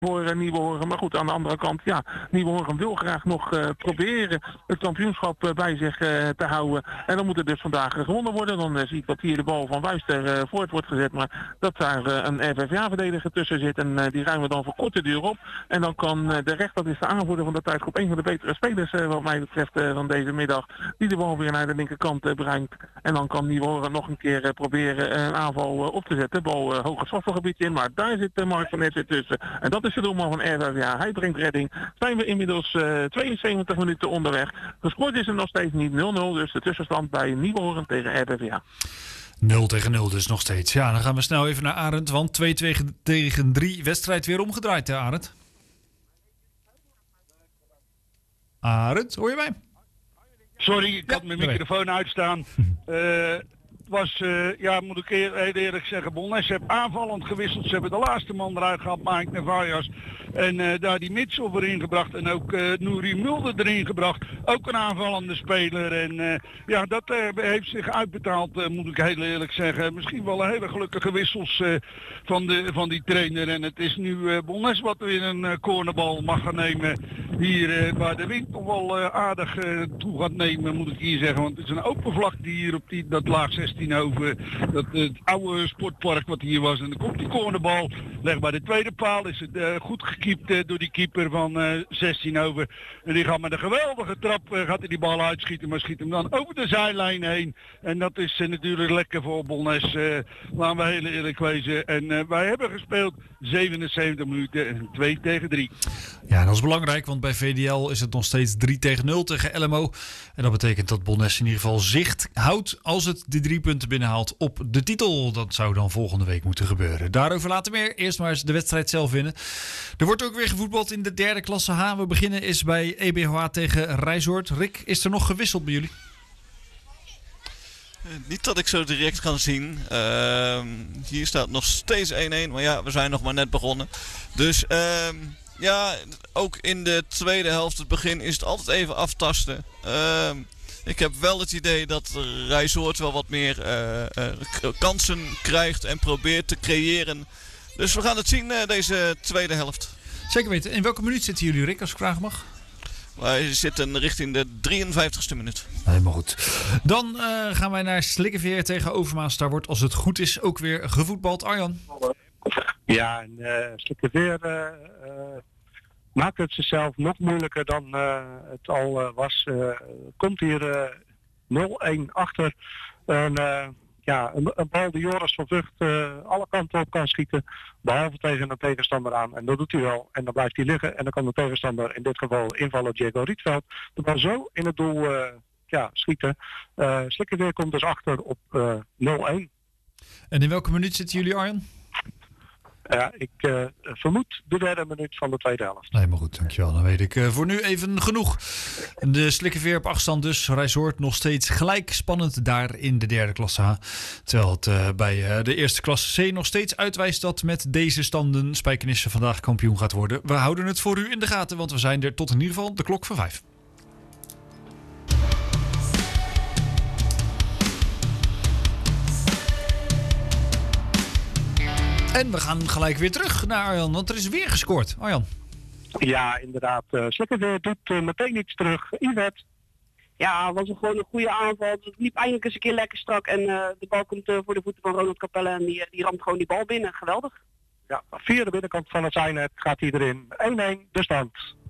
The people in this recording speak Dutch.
voor Nieuwehoren. Maar goed, aan de andere kant, ja, Nieuwehoren wil graag nog proberen het kampioenschap bij zich te houden. En dan moet het dus vandaag gewonnen worden. Dan zie ik dat hier de bal van Wuister voort wordt gezet. Maar dat daar een RVVA-verdediger tussen zit. En die ruimen we dan voor korte duur op. En dan kan de recht, dat is de aanvoerder van de tijdgroep, een van de betere spelers wat mij betreft van deze middag, die de bal weer naar de linkerkant brengt. En dan kan Nieuwehoren nog een keer proberen een aanval op te zetten. Bal hoog het strafgebied in, maar daar zit Mark van Net weer tussen. En dat is de doelman van RVVA. Hij brengt redding. Zijn we inmiddels 72 minuten onderweg. Gescoord is er nog steeds niet 0-0. Dus de tussenstand bij Nieuwehoren tegen RVVA. 0-0 dus nog steeds. Ja, dan gaan we snel even naar Arend. Want 2 tegen 3 wedstrijd weer omgedraaid, hè Arend? Arend, hoor je mij? Sorry, ik had mijn microfoon uitstaan. Was, moet ik heel eerlijk zeggen, Bolnes heeft aanvallend gewisseld. Ze hebben de laatste man eruit gehad, Mike Nevajas. En daar die Mitchell erin gebracht. En ook Nouri Mulder erin gebracht. Ook een aanvallende speler. En dat heeft zich uitbetaald, moet ik heel eerlijk zeggen. Misschien wel een hele gelukkige wissels van die trainer. En het is nu Bolnes wat weer een cornerbal mag gaan nemen. Hier waar de wind nog wel aardig toe gaat nemen, moet ik hier zeggen. Want het is een open vlakte hier op dat laag 16 over. Het oude sportpark wat hier was. En dan komt die cornerbal. Leg bij de tweede paal. Is het goed gekiept door die keeper van 16 over. En die gaat met een geweldige trap gaat hij die bal uitschieten. Maar schiet hem dan over de zijlijn heen. En dat is natuurlijk lekker voor Bolnes. Laten we heel eerlijk wezen. En wij hebben gespeeld 77 minuten en 2 tegen 3. Ja, dat is belangrijk, want bij VDL is het nog steeds 3 tegen 0 tegen LMO. En dat betekent dat Bolnes in ieder geval zicht houdt als het die 3 punten binnenhaalt op de titel. Dat zou dan volgende week moeten gebeuren. Daarover later meer. Eerst maar eens de wedstrijd zelf winnen. Er wordt ook weer gevoetbald in de derde klasse H. We beginnen is bij EBH tegen Rijsoord. Rick, is er nog gewisseld bij jullie? Niet dat ik zo direct kan zien. Hier staat nog steeds 1-1. Maar ja, we zijn nog maar net begonnen. Dus ook in de tweede helft, het begin, is het altijd even aftasten. Ik heb wel het idee dat Rijsoord wel wat meer kansen krijgt en probeert te creëren. Dus we gaan het zien deze tweede helft. Zeker weten. In welke minuut zitten jullie, Rick, als ik vragen mag? Wij zitten richting de 53ste minuut. Helemaal goed. Dan gaan wij naar Slikkeveer tegen Overmaas. Daar wordt, als het goed is, ook weer gevoetbald. Arjan? Ja, en Slikkeveer maakt het zichzelf nog moeilijker dan het al was. Komt hier 0-1 achter. Een bal die Joris van Vught alle kanten op kan schieten. Behalve tegen een tegenstander aan. En dat doet hij wel. En dan blijft hij liggen. En dan kan de tegenstander, in dit geval invallen Diego Rietveld, de bal zo in het doel schieten. Slikkeveer komt dus achter op 0-1. En in welke minuut zitten jullie, Arjan? Ja, ik vermoed de derde minuut van de tweede helft. Nee, maar goed, dankjewel. Dan weet ik voor nu even genoeg. De Slikkeveer op achterstand dus. Rijsoord nog steeds gelijk spannend daar in de derde klasse H. Terwijl het bij de eerste klasse C nog steeds uitwijst dat met deze standen Spijkenisse vandaag kampioen gaat worden. We houden het voor u in de gaten, want we zijn er tot in ieder geval de klok van 5. En we gaan gelijk weer terug naar Arjan, want er is weer gescoord. Arjan. Ja, inderdaad. Slikkeveer doet meteen iets terug. Yvette. Ja, het was gewoon een goede aanval. Het liep eindelijk eens een keer lekker strak. En de bal komt voor de voeten van Ronald Capelle. En die ramt gewoon die bal binnen. Geweldig. Ja, via de binnenkant van het zijnet gaat hij erin. 1-1 de stand.